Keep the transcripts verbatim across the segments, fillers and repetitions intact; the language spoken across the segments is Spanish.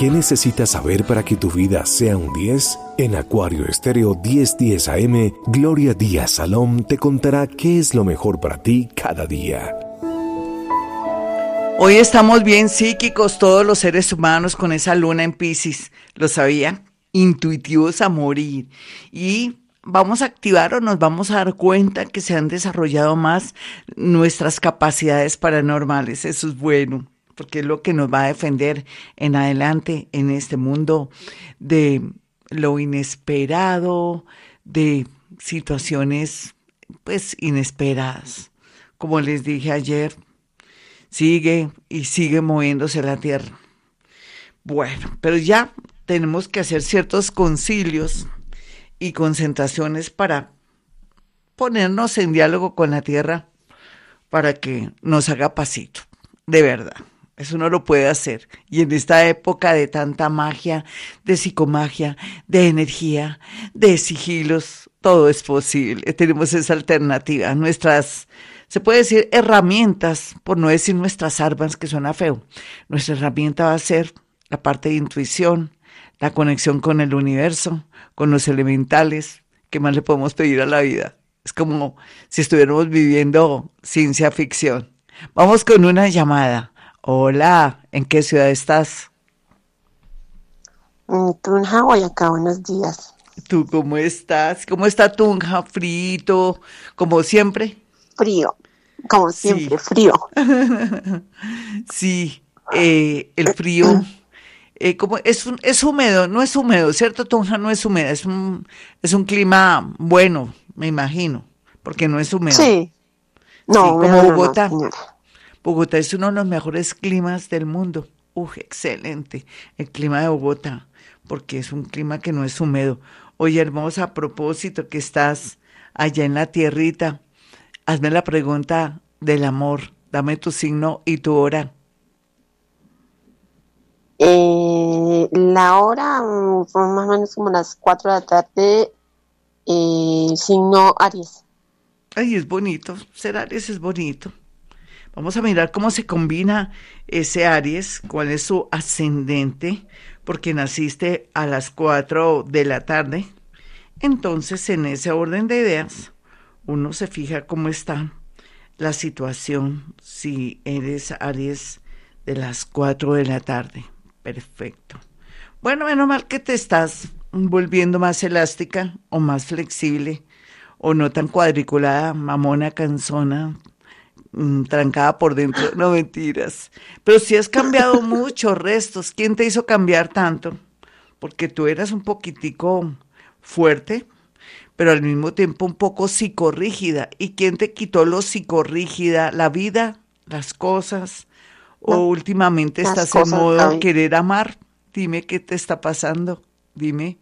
¿Qué necesitas saber para que tu vida sea un diez? En Acuario Estéreo diez diez A M, Gloria Díaz Salom te contará qué es lo mejor para ti cada día. Hoy estamos bien psíquicos todos los seres humanos con esa luna en Piscis, ¿lo sabían? Intuitivos a morir. Y vamos a activar o nos vamos a dar cuenta que se han desarrollado más nuestras capacidades paranormales. Eso es bueno, porque es lo que nos va a defender en adelante en este mundo de lo inesperado, de situaciones pues inesperadas. Como les dije ayer, sigue y sigue moviéndose la tierra. Bueno, pero ya tenemos que hacer ciertos concilios y concentraciones para ponernos en diálogo con la tierra para que nos haga pasito, de verdad. Eso no lo puede hacer. Y en esta época de tanta magia, de psicomagia, de energía, de sigilos, todo es posible. Tenemos esa alternativa. Nuestras, se puede decir, herramientas, por no decir nuestras armas, que suena feo. Nuestra herramienta va a ser la parte de intuición, la conexión con el universo, con los elementales. ¿Qué más le podemos pedir a la vida? Es como si estuviéramos viviendo ciencia ficción. Vamos con una llamada. Hola, ¿en qué ciudad estás? Tunja, Boyacá, buenos días. ¿Tú cómo estás? ¿Cómo está Tunja? ¿Frito? ¿Como siempre? Frío, como siempre, sí. frío. Sí, eh, el frío, eh, como es, un, es húmedo, no es húmedo, ¿cierto? Tunja no es húmeda, es un, es un clima bueno, me imagino, porque no es húmedo. Sí, no, sí, como no, Bogotá. No, Bogotá es uno de los mejores climas del mundo. Uf, excelente el clima de Bogotá, porque es un clima que no es húmedo. Oye, hermosa, a propósito que estás allá en la tierrita, hazme la pregunta del amor. Dame tu signo y tu hora. Eh, la hora fue más o menos como las cuatro de la tarde, eh, signo Aries. Ay, es bonito, ser Aries es bonito. Vamos a mirar cómo se combina ese Aries, cuál es su ascendente, porque naciste a las cuatro de la tarde. Entonces, en ese orden de ideas, uno se fija cómo está la situación si eres Aries de las cuatro de la tarde. Perfecto. Bueno, menos mal que te estás volviendo más elástica o más flexible o no tan cuadriculada, mamona, cansona, trancada por dentro, no mentiras, pero sí has cambiado mucho, restos. ¿Quién te hizo cambiar tanto? Porque tú eras un poquitico fuerte, pero al mismo tiempo un poco psicorrígida. ¿Y quién te quitó lo psicorrígida? ¿La vida? ¿Las cosas? ¿O no, últimamente estás en modo hay. querer amar? Dime qué te está pasando, dime.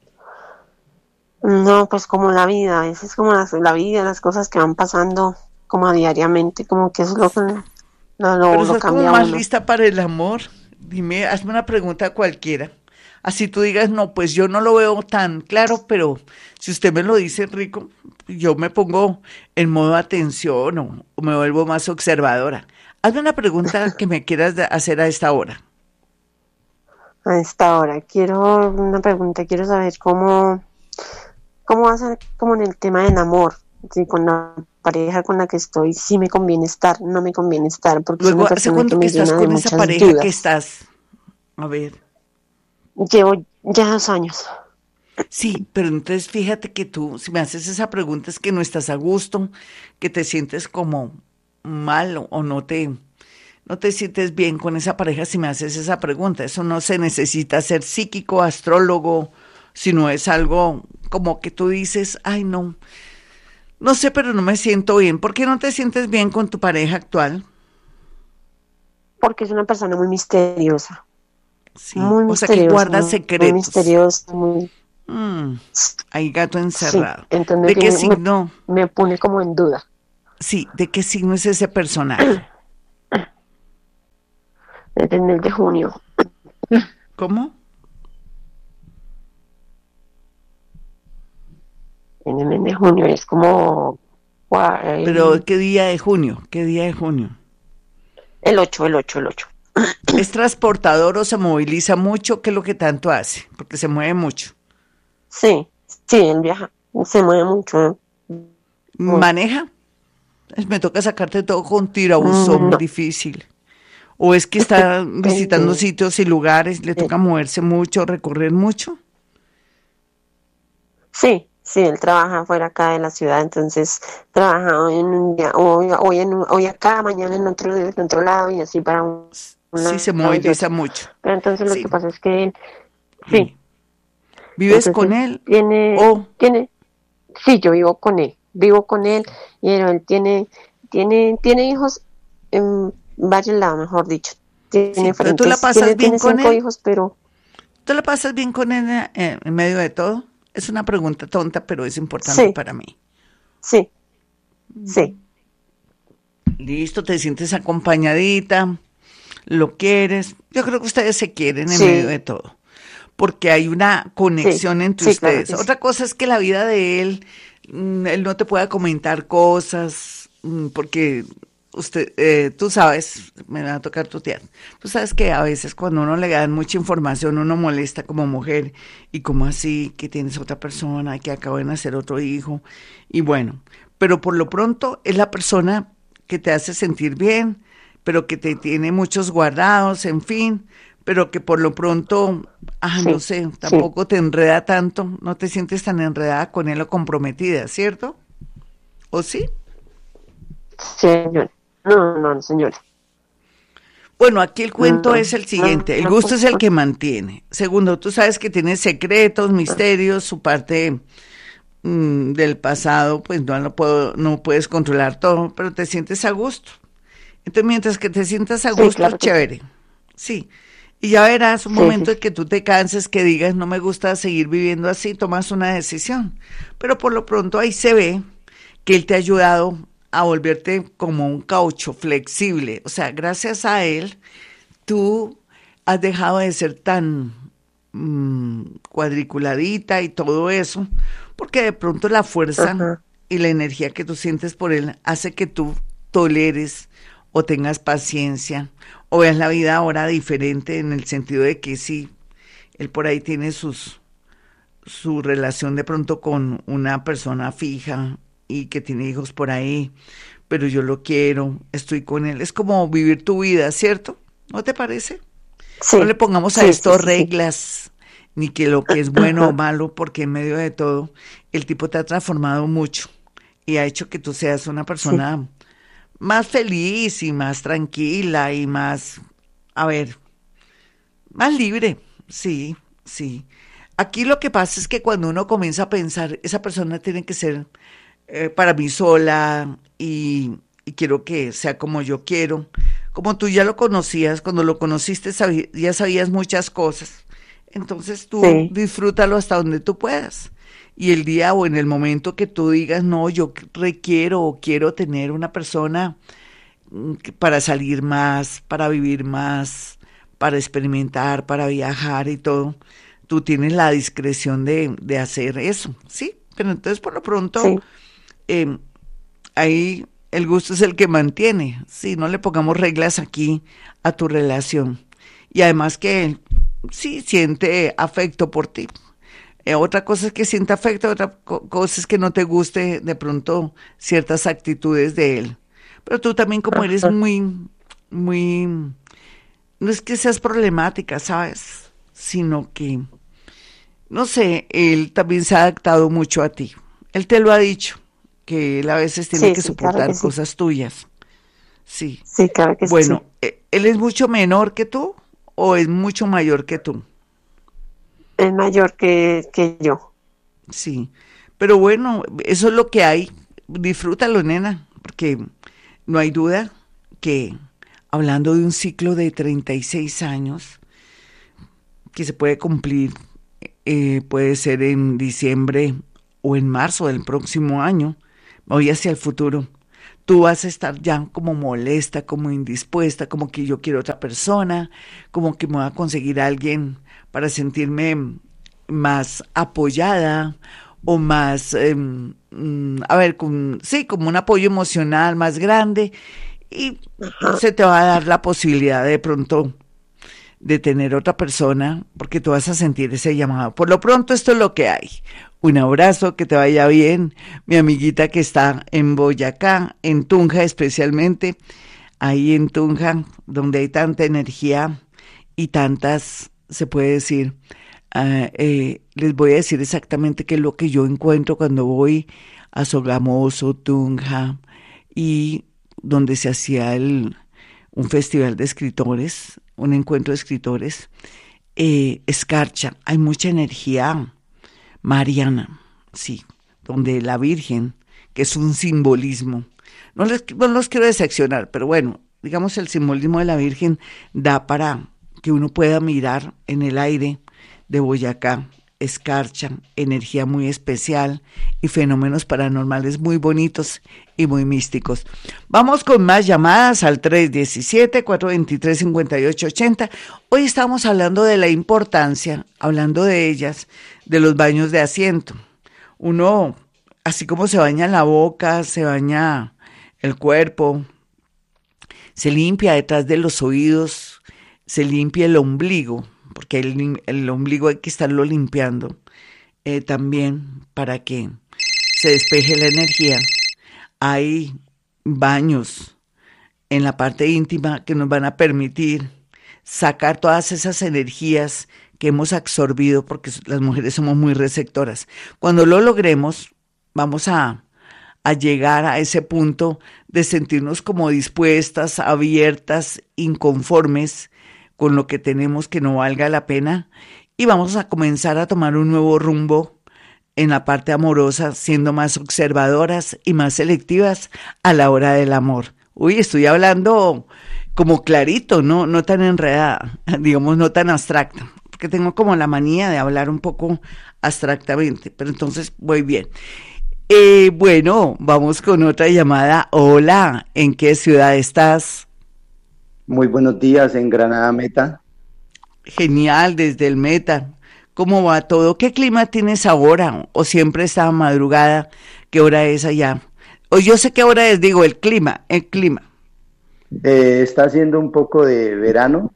No, pues como la vida, esa es como la, la vida, las cosas que van pasando como diariamente, como que eso es lo que no, no, Pero lo sos cambia como más uno. lista para el amor. Dime, hazme una pregunta cualquiera. Así tú digas, no, pues yo no lo veo tan claro, pero si usted me lo dice, Rico, yo me pongo en modo atención o, o me vuelvo más observadora. Hazme una pregunta que me quieras hacer a esta hora. A esta hora, quiero una pregunta, quiero saber cómo, cómo va a ser como en el tema del amor, si con la pareja con la que estoy, si me conviene estar, no me conviene estar, porque Luego, es una ¿hace persona cuánto que que me estás llena con de esa muchas pareja dudas. que estás? A ver. Llevo ya dos años. Sí, pero entonces fíjate que tú, si me haces esa pregunta es que no estás a gusto, que te sientes como mal o no te, no te sientes bien con esa pareja si me haces esa pregunta. Eso no se necesita ser psíquico, astrólogo, sino es algo como que tú dices, ay no, no sé, pero no me siento bien. ¿Por qué no te sientes bien con tu pareja actual? Porque es una persona muy misteriosa. Sí, muy o sea que misteriosa. guarda Muy, secretos. muy misteriosa, muy... Mm, hay gato encerrado. Sí, entonces ¿De qué me, signo? Me, me pone como en duda. Sí, ¿de qué signo es ese personaje? Desde el mes de junio. ¿Cómo? En el mes de junio es como... ¿Pero qué día de junio? ¿Qué día de junio? El ocho, el ocho, el ocho. ¿Es transportador o se moviliza mucho? ¿Qué es lo que tanto hace? Porque se mueve mucho. Sí, sí, él viaja, se mueve mucho. Mucho. ¿Maneja? Es- Me toca sacarte todo con tirabuzón, Mm, muy no, difícil. ¿O es que está visitando eh, sitios y lugares, le eh, toca moverse mucho, recorrer mucho? sí, sí, él trabaja fuera acá de la ciudad, entonces trabaja hoy en un día, hoy, hoy, en, un- hoy acá, mañana en otro, en otro lado y así para un, un Sí, se lado y moviliza otro. mucho. Pero entonces lo Sí, que pasa es que él, sí, dime. ¿Vives con entonces él? tiene, O, tiene, sí, yo vivo con él, vivo con él y él, él tiene, tiene, tiene hijos en varios lados, mejor dicho. sí, Tiene pero tú la diferentes, pasas tiene, bien tiene con cinco él. hijos, pero ¿Tú la pasas bien con él eh, en medio de todo? Es una pregunta tonta, pero es importante sí, para mí. sí, sí, Listo, te sientes acompañadita, lo quieres. Yo creo que ustedes se quieren en medio de sí, todo, porque hay una sí, conexión entre sí, claro ustedes. que sí. Otra cosa es que la vida de él, mm, él no te pueda comentar cosas, mm, porque usted, eh, tú sabes, me va a tocar tutear. Tú sabes que a veces cuando uno le dan mucha información, uno molesta como mujer, y como así, que tienes otra persona, que acaba de nacer otro hijo, y bueno, pero por lo pronto es la persona que te hace sentir bien, pero que te tiene muchos guardados, en fin, pero que por lo pronto, ah, no Sí, sé, sí, tampoco te enreda tanto, no te sientes tan enredada con él o comprometida, ¿cierto? ¿O sí? señora. No, no, no, señora. Bueno, aquí el cuento No, es el no, siguiente, el no, gusto pues, es el pues, que mantiene. Segundo, tú sabes que tiene secretos, ah, misterios, su parte mm, del pasado, pues no lo puedo, no puedes controlar todo, pero te sientes a gusto. Entonces, mientras que te sientas a sí, gusto, claro que sí. chévere. Sí. Y ya verás un Sí, sí, momento sí. en que tú te canses, que digas, no me gusta seguir viviendo así, tomas una decisión. Pero por lo pronto ahí se ve que él te ha ayudado a volverte como un caucho flexible. O sea, gracias a él, tú has dejado de ser tan mm, cuadriculadita y todo eso, porque de pronto la fuerza Ajá. y la energía que tú sientes por él hace que tú toleres o tengas paciencia o veas la vida ahora diferente en el sentido de que sí, él por ahí tiene sus su relación de pronto con una persona fija y que tiene hijos por ahí, pero yo lo quiero, estoy con él. Es como vivir tu vida, ¿cierto? ¿No te parece? No le Sí, pongamos a sí, sí, esto sí, sí. reglas, ni que lo que es bueno o Ajá. malo, porque en medio de todo, el tipo te ha transformado mucho y ha hecho que tú seas una Sí, persona más feliz y más tranquila y más, a ver, más libre. Sí, sí. Aquí lo que pasa es que cuando uno comienza a pensar, esa persona tiene que ser eh, para mí sola y, y quiero que sea como yo quiero. Como tú ya lo conocías, cuando lo conociste sabí- ya sabías muchas cosas. Entonces tú sí, disfrútalo hasta donde tú puedas. Y el día o en el momento que tú digas, no, yo requiero o quiero tener una persona mm, que- para salir más, para vivir más, para experimentar, para viajar y todo, tú tienes la discreción de, de hacer eso, ¿sí? Pero entonces por lo pronto sí, eh, ahí el gusto es el que mantiene, sí, no le pongamos reglas aquí a tu relación. Y además que él sí siente afecto por ti. Eh, otra cosa es que sienta afecto, otra co- cosa es que no te guste de pronto ciertas actitudes de él. Pero tú también como eres ajá. muy, muy, no es que seas problemática, ¿sabes? Sino que, no sé, él también se ha adaptado mucho a ti. Él te lo ha dicho, que él a veces tiene Sí, que sí, claro que soportar sí. cosas tuyas. Sí. Sí, claro que Bueno, sí. eh, ¿él es mucho menor que tú o es mucho mayor que tú? Es mayor que, que yo. Sí. Pero bueno, eso es lo que hay. Disfrútalo, nena, porque no hay duda que hablando de un ciclo de treinta y seis años que se puede cumplir, eh, puede ser en diciembre o en marzo del próximo año, voy hacia el futuro. Tú vas a estar ya como molesta, como indispuesta, como que yo quiero otra persona, como que me voy a conseguir a alguien para sentirme más apoyada o más, eh, mm, a ver, con, sí, como un apoyo emocional más grande. y Ajá. se te va a dar la posibilidad de pronto de tener otra persona, porque tú vas a sentir ese llamado. Por lo pronto esto es lo que hay. Un abrazo, que te vaya bien, mi amiguita que está en Boyacá, en Tunja especialmente, ahí en Tunja, donde hay tanta energía y tantas, se puede decir, uh, eh, les voy a decir exactamente qué es lo que yo encuentro cuando voy a Sogamoso, Tunja, y donde se hacía el, un festival de escritores, un encuentro de escritores, eh, Escarcha, hay mucha energía mariana, sí, donde la Virgen, que es un simbolismo, no, les, no los quiero decepcionar, pero bueno, digamos el simbolismo de la Virgen da para que uno pueda mirar en el aire de Boyacá, escarcha, energía muy especial y fenómenos paranormales muy bonitos y muy místicos. Vamos con más llamadas al tres uno siete, cuatro dos tres, cinco ocho ocho cero. Hoy estamos hablando de la importancia, hablando de ellas, de los baños de asiento. Uno, así como se baña la boca, se baña el cuerpo, se limpia detrás de los oídos, se limpia el ombligo, porque el, el ombligo hay que estarlo limpiando eh, también para que se despeje la energía. Hay baños en la parte íntima que nos van a permitir sacar todas esas energías que hemos absorbido, porque las mujeres somos muy receptoras. Cuando lo logremos, vamos a, a llegar a ese punto de sentirnos como dispuestas, abiertas, inconformes con lo que tenemos que no valga la pena, y vamos a comenzar a tomar un nuevo rumbo en la parte amorosa, siendo más observadoras y más selectivas a la hora del amor. Uy, estoy hablando como clarito, no, no tan enredada, digamos, no tan abstracta, porque tengo como la manía de hablar un poco abstractamente, pero entonces voy bien. Eh, bueno, vamos con otra llamada. Hola, ¿en qué ciudad estás? Muy buenos días en Granada Meta. Genial, desde el Meta. ¿Cómo va todo? ¿Qué clima tienes ahora? ¿O siempre está madrugada? ¿Qué hora es allá? O yo sé qué hora es, digo, el clima, el clima. Eh, está haciendo un poco de verano,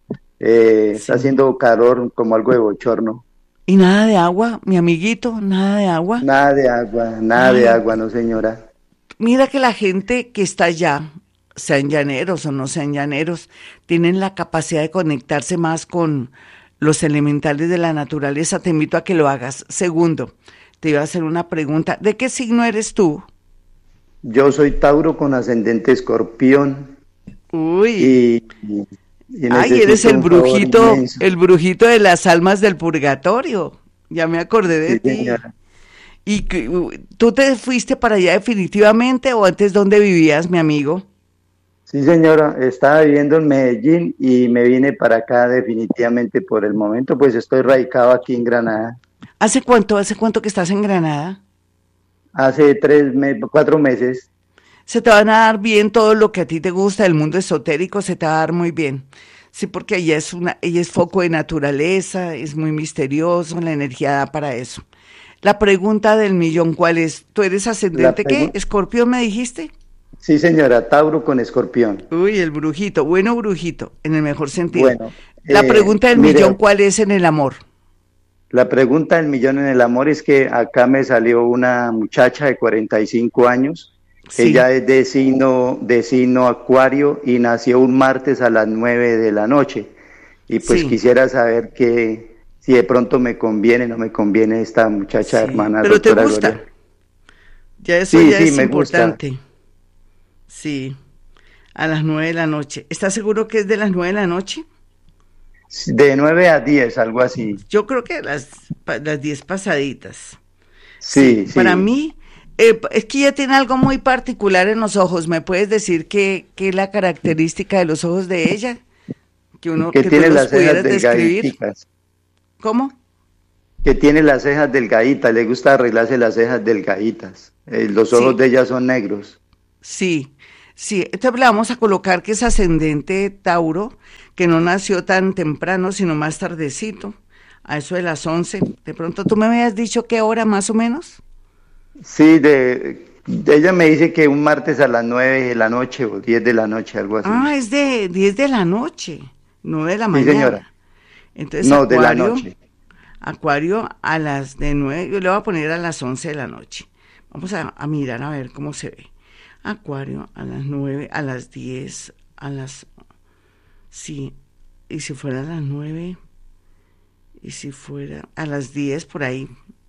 eh, Sí. está haciendo calor como algo de bochorno. ¿Y nada de agua, mi amiguito? ¿Nada de agua? Nada de agua, nada Ay. de agua, no señora. Mira que la gente que está allá, sean llaneros o no sean llaneros, tienen la capacidad de conectarse más con los elementales de la naturaleza. Te invito a que lo hagas. Segundo, te iba a hacer una pregunta. ¿De qué signo eres tú? Yo soy Tauro con ascendente Escorpión Uy, y, y, y ay, eres necesito el un favor brujito, inmenso. el brujito de las almas del purgatorio. Ya me acordé de Sí, ti. señora. ¿Y que, uh, tú te fuiste para allá definitivamente o antes dónde vivías, mi amigo? Sí, señora, estaba viviendo en Medellín y me vine para acá definitivamente por el momento, pues estoy radicado aquí en Granada. ¿Hace cuánto, hace cuánto que estás en Granada? Hace tres, me- cuatro meses. Se te van a dar bien todo lo que a ti te gusta, el mundo esotérico se te va a dar muy bien. Sí, porque ella es una, ella es foco de naturaleza, es muy misterioso, la energía da para eso. La pregunta del millón, ¿cuál es? ¿Tú eres La ascendente qué? pregu- ¿Escorpión me dijiste? Sí, señora, Tauro con Escorpión. Uy, el brujito, bueno brujito, en el mejor sentido. Bueno, La eh, pregunta del mire, millón, ¿cuál es en el amor? la pregunta del millón en el amor es que acá me salió una muchacha de cuarenta y cinco años. Sí. Ella es de signo, de signo Acuario y nació un martes a las nueve de la noche. Y pues Sí. quisiera saber que si de pronto me conviene o no me conviene esta muchacha Sí, hermana pero te doctora gusta. Gloria. Ya eso Sí, ya sí, es me gusta. importante. Sí, a las nueve de la noche. ¿Estás seguro que es de las nueve de la noche? De nueve a diez, algo así. Yo creo que las, pa- las diez pasaditas. Sí, sí. Para mí, eh, es que ella tiene algo muy particular en los ojos. ¿Me puedes decir qué, qué es la característica de los ojos de ella? Que uno, que que tú tiene los las cejas pudieras describir. delgaditas. ¿Cómo? Que tiene las cejas delgaditas, le gusta arreglarse las cejas delgaditas. Eh, los ojos Sí. de ella son negros. Sí, sí. Entonces le vamos a colocar que es ascendente Tauro, que no nació tan temprano, sino más tardecito, a eso de las once. De pronto tú me habías dicho qué hora más o menos. Sí, de ella me dice que un martes a las nueve de la noche o diez de la noche, algo así. Ah, es de diez de la noche, no de la Sí, mañana. señora. Entonces, No, de la Acuario, noche. Acuario a las de nueve, yo le voy a poner a las once de la noche. Vamos a, a mirar a ver cómo se ve. Acuario a las nueve, a las diez, a las... Sí, y si fuera a las nueve, y si fuera a las diez por ahí,